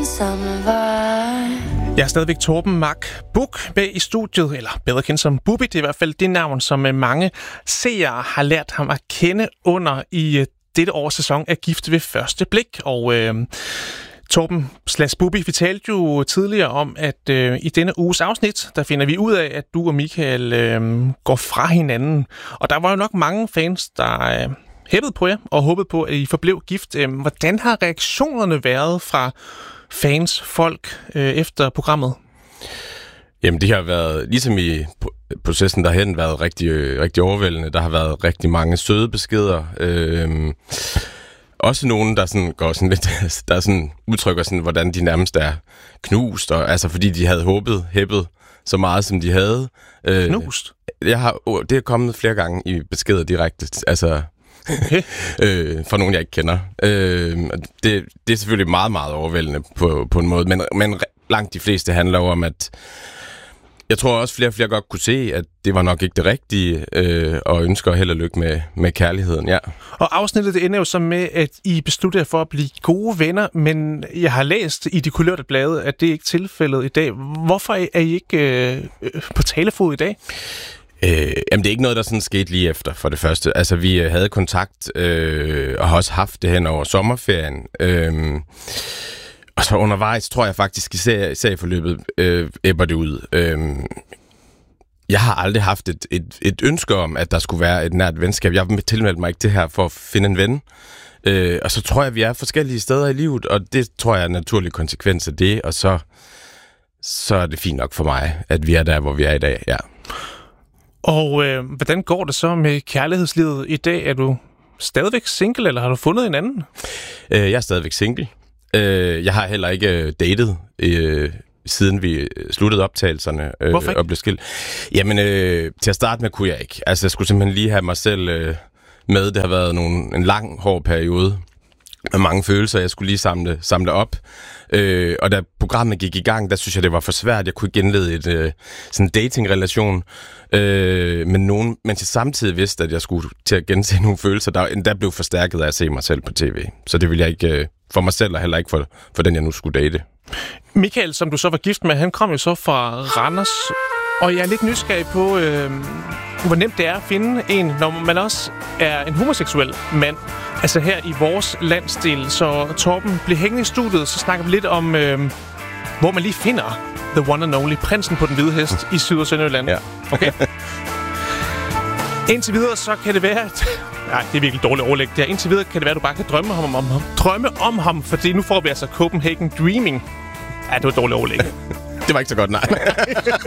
Jeg er stadigvæk Torben Mak Buch med i studiet, eller bedre kendt som Bubi. Det er i hvert fald det navn, som mange seere har lært ham at kende under i dette års sæson af Gift ved første blik. Og Torben / Bubi, vi talte jo tidligere om, at i denne uges afsnit, der finder vi ud af, at du og Michael går fra hinanden. Og der var jo nok mange fans, der hæppede på jer og håbede på, at I forblev gift. Hvordan har reaktionerne været fra fans, folk efter programmet? Jamen, det har været, ligesom i processen derhen, været rigtig overvældende. Der har været rigtig mange søde beskeder. Også nogen, der sådan går sådan lidt, der sådan udtrykker sådan, hvordan de nærmest er knust, og altså fordi de havde hæppet så meget, som de havde. Knust? Det er kommet flere gange i beskeder direkte, altså okay. Fra nogen, jeg ikke kender. Det er selvfølgelig meget, meget overvældende på en måde, men langt de fleste handler om, at jeg tror også, flere og flere godt kunne se, at det var nok ikke det rigtige, og ønsker held og lykke med kærligheden, ja. Og afsnittet det ender jo så med, at I beslutter for at blive gode venner, men jeg har læst i De Kulørte Blade, at det ikke er tilfældet i dag. Hvorfor er I ikke på talefod i dag? Jamen, det er ikke noget, der sådan skete lige efter, for det første. Altså, vi havde kontakt, og har også haft det hen over sommerferien. Og så undervejs, tror jeg faktisk, især i forløbet, æbber det ud. Jeg har aldrig haft et ønske om, at der skulle være et nært venskab. Jeg har tilmeldt mig ikke det her for at finde en ven. Og så tror jeg, at vi er forskellige steder i livet, og det tror jeg er en naturlig konsekvens af det. Og så er det fint nok for mig, at vi er der, hvor vi er i dag, ja. Og hvordan går det så med kærlighedslivet i dag? Er du stadigvæk single, eller har du fundet en anden? Jeg er stadigvæk single. Jeg har heller ikke datet, siden vi sluttede optagelserne og blev skilt. Jamen, til at starte med kunne jeg ikke. Altså, jeg skulle simpelthen lige have mig selv med. Det har været en lang, hård periode med mange følelser. Jeg skulle lige samle op. Og da programmet gik i gang, der synes jeg, det var for svært. Jeg kunne ikke indlede sådan en dating-relation men jeg samtidig vidste, at jeg skulle til at gense nogle følelser, der endda blev forstærket af at se mig selv på tv. Så det ville jeg ikke for mig selv, og heller ikke for den, jeg nu skulle date. Michael, som du så var gift med, han kom jo så fra Randers, og jeg er lidt nysgerrig på, hvor nemt det er at finde en, når man også er en homoseksuel mand. Altså her i vores landsdel. Så Torben, bliv hængende i studiet, så snakker vi lidt om, hvor man lige finder the one and only, prinsen på den hvide hest i Syd- og Sønderjylland. Ja. Okay. Indtil videre, så kan det være... Nej, det er virkelig dårligt overlæg det her. Indtil videre kan det være, at du bare kan drømme om ham, fordi nu får vi altså Copenhagen Dreaming. Ja, det var dårligt overlæg. Det var ikke så godt, nej.